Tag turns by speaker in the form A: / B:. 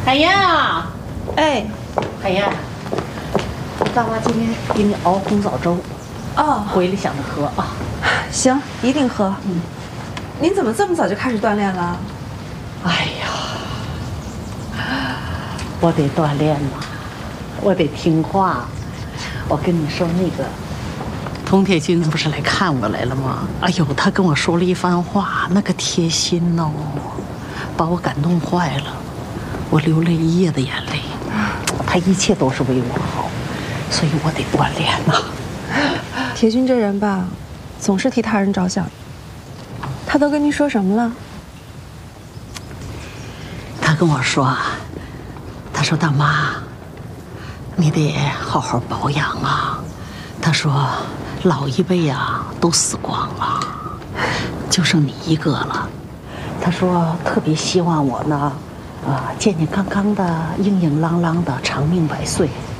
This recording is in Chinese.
A: 海燕啊，
B: 哎，
A: 海燕，大妈今天给你熬红枣粥，
B: 哦，
A: 回来想着喝啊。
B: 行，一定喝。您怎么这么早就开始锻炼了？
A: 哎呀，我得锻炼嘛，我得听话。我跟你说那个，佟铁军不是来看我来了吗？哎呦，他跟我说了一番话，那个贴心哦，把我感动坏了，我流了一夜的眼泪。他一切都是为我好，所以我得锻炼呐。
B: 铁军这人吧，总是替他人着想。他都跟您说什么了？
A: 他跟我说，他说大妈，你得好好保养啊。他说老一辈呀都死光了，就剩你一个了。他说特别希望我呢，健健康康的、硬硬朗朗的、长命百岁。